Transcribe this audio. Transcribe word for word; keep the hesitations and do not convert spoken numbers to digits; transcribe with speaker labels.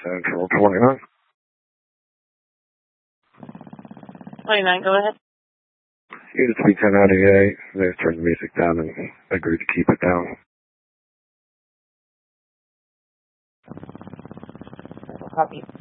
Speaker 1: Central twenty-nine.
Speaker 2: twenty-nine, go ahead.
Speaker 1: Unit to be ten ninety-eight. They've turned the music down and agreed to keep it down.
Speaker 2: Copy.